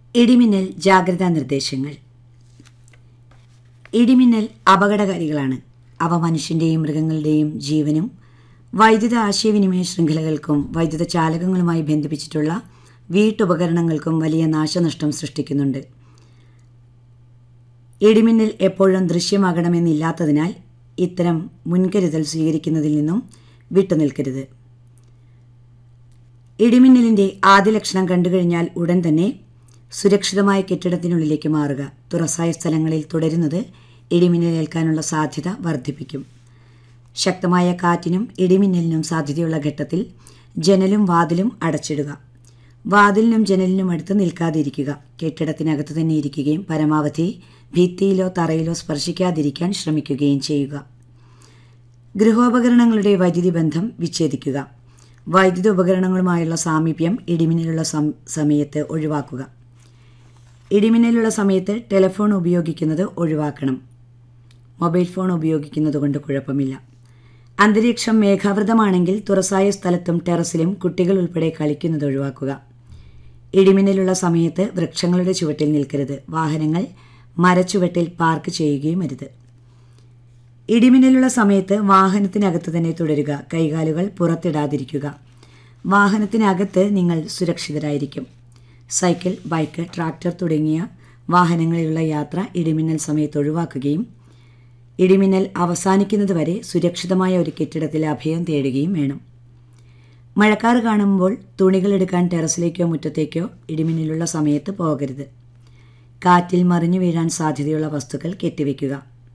ഇടിമിന്നൽ ജാഗ്രതാ നിർദ്ദേശങ്ങൾ. ഇടിമിന്നൽ അപകടകാരികളാണ്. അവ മനുഷ്യന്റെയും മൃഗങ്ങളുടെയും ജീവനും വൈദ്യുത ആശയവിനിമയ ശൃംഖലകൾക്കും വൈദ്യുത ചാലകങ്ങളുമായി ബന്ധിപ്പിച്ചിട്ടുള്ള വീട്ടുപകരണങ്ങൾക്കും വലിയ നാശനഷ്ടം സൃഷ്ടിക്കുന്നുണ്ട്. ഇടിമിന്നൽ എപ്പോഴും ദൃശ്യമാകണമെന്നില്ലാത്തതിനാൽ ഇത്തരം മുൻകരുതൽ സ്വീകരിക്കുന്നതിൽ നിന്നും വിട്ടുനിൽക്കരുത്. ഇടിമിന്നലിൻ്റെ ആദ്യ ലക്ഷണം കണ്ടുകഴിഞ്ഞാൽ ഉടൻ തന്നെ സുരക്ഷിതമായ കെട്ടിടത്തിനുള്ളിലേക്ക് മാറുക. തുറസായ സ്ഥലങ്ങളിൽ തുടരുന്നത് ഇടിമിന്നലേൽക്കാനുള്ള സാധ്യത വർദ്ധിപ്പിക്കും. ശക്തമായ കാറ്റിനും ഇടിമിന്നലിനും സാധ്യതയുള്ള ഘട്ടത്തിൽ ജനലും വാതിലും അടച്ചിടുക. വാതിലിനും ജനലിനും അടുത്ത് നിൽക്കാതിരിക്കുക. കെട്ടിടത്തിനകത്ത് തന്നെ ഇരിക്കുകയും പരമാവധി ഭിത്തിയിലോ തറയിലോ സ്പർശിക്കാതിരിക്കാൻ ശ്രമിക്കുകയും ചെയ്യുക. ഗൃഹോപകരണങ്ങളുടെ വൈദ്യുതി ബന്ധം വിച്ഛേദിക്കുക. വൈദ്യുത ഉപകരണങ്ങളുമായുള്ള സാമീപ്യം ഇടിമിന്നലുള്ള സമയത്ത് ഒഴിവാക്കുക. ഇടിമിന്നലുള്ള സമയത്ത് ടെലിഫോൺ ഉപയോഗിക്കുന്നത് ഒഴിവാക്കണം. മൊബൈൽ ഫോൺ ഉപയോഗിക്കുന്നത് കൊണ്ട് കുഴപ്പമില്ല. അന്തരീക്ഷം മേഘാവൃതമാണെങ്കിൽ തുറസായ സ്ഥലത്തും ടെറസിലും കുട്ടികൾ ഉൾപ്പെടെ കളിക്കുന്നത് ഒഴിവാക്കുക. ഇടിമിന്നലുള്ള സമയത്ത് വൃക്ഷങ്ങളുടെ ചുവട്ടിൽ നിൽക്കരുത്. വാഹനങ്ങൾ മരച്ചുവട്ടിൽ പാർക്ക് ചെയ്യുകയും അരുത്. ഇടിമിന്നലുള്ള സമയത്ത് വാഹനത്തിനകത്ത് തന്നെ തുടരുക. കൈകാലുകൾ പുറത്തിടാതിരിക്കുക. വാഹനത്തിനകത്ത് നിങ്ങൾ സുരക്ഷിതരായിരിക്കും. സൈക്കിൾ, ബൈക്ക്, ട്രാക്ടർ തുടങ്ങിയ വാഹനങ്ങളിലുള്ള യാത്ര ഇടിമിന്നൽ സമയത്ത് ഒഴിവാക്കുകയും ഇടിമിന്നൽ അവസാനിക്കുന്നതുവരെ സുരക്ഷിതമായ ഒരു കെട്ടിടത്തിൽ അഭയം തേടുകയും വേണം. മഴക്കാറ് കാണുമ്പോൾ തുണികൾ എടുക്കാൻ ടെറസിലേക്കോ മുറ്റത്തേക്കോ ഇടിമിന്നലുള്ള സമയത്ത് പോകരുത്. കാറ്റിൽ മറിഞ്ഞു വീഴാൻ സാധ്യതയുള്ള വസ്തുക്കൾ കെട്ടിവെക്കുക.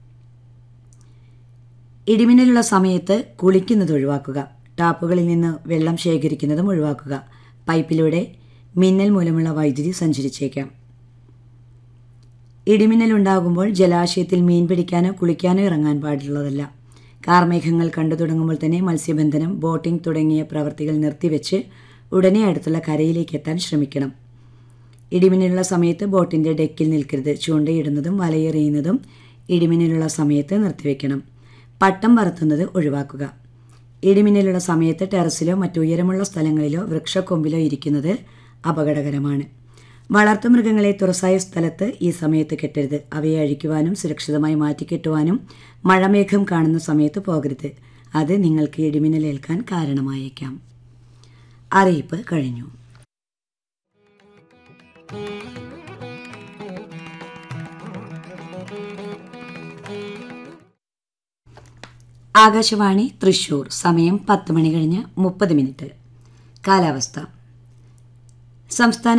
ഇടിമിന്നലുള്ള സമയത്ത് കുളിക്കുന്നത് ഒഴിവാക്കുക. ടാപ്പുകളിൽ നിന്ന് വെള്ളം ശേഖരിക്കുന്നതും ഒഴിവാക്കുക. പൈപ്പിലൂടെ മിന്നൽ മൂലമുള്ള വൈദ്യുതി സഞ്ചരിച്ചേക്കാം. ഇടിമിന്നൽ ഉണ്ടാകുമ്പോൾ ജലാശയത്തിൽ മീൻ പിടിക്കാനോ കുളിക്കാനോ ഇറങ്ങാൻ പാടുള്ളതല്ല. കാർമേഘങ്ങൾ കണ്ടു തുടങ്ങുമ്പോൾ തന്നെ മത്സ്യബന്ധനം, ബോട്ടിംഗ് തുടങ്ങിയ പ്രവൃത്തികൾ നിർത്തിവെച്ച് ഉടനെ അടുത്തുള്ള കരയിലേക്ക് എത്താൻ ശ്രമിക്കണം. ഇടിമിന്നലുള്ള സമയത്ത് ബോട്ടിൻ്റെ ഡെക്കിൽ നിൽക്കരുത്. ചൂണ്ടയിടുന്നതും വലയെറിയുന്നതും ഇടിമിന്നലുള്ള സമയത്ത് നിർത്തിവെക്കണം. പട്ടം പറത്തുന്നത് ഒഴിവാക്കുക. ഇടിമിന്നലുള്ള സമയത്ത് ടെറസിലോ മറ്റു ഉയരമുള്ള സ്ഥലങ്ങളിലോ വൃക്ഷക്കൊമ്പിലോ ഇരിക്കുന്നത് അപകടകരമാണ്. വളർത്തുമൃഗങ്ങളെ തുറസായ സ്ഥലത്ത് ഈ സമയത്ത് കെട്ടരുത്. അവയെ അഴിക്കുവാനും സുരക്ഷിതമായി മാറ്റിക്കെട്ടുവാനും മഴമേഘം കാണുന്ന സമയത്ത് പോകരുത്. അത് നിങ്ങൾക്ക് ഇടിമിന്നലേൽക്കാൻ കാരണമായേക്കാം. അറിയിപ്പ് കഴിഞ്ഞു. ആകാശവാണി തൃശൂർ. സമയം 10 മണി കഴിഞ്ഞ് 30 മിനിറ്റ്. കാലാവസ്ഥ. സംസ്ഥാന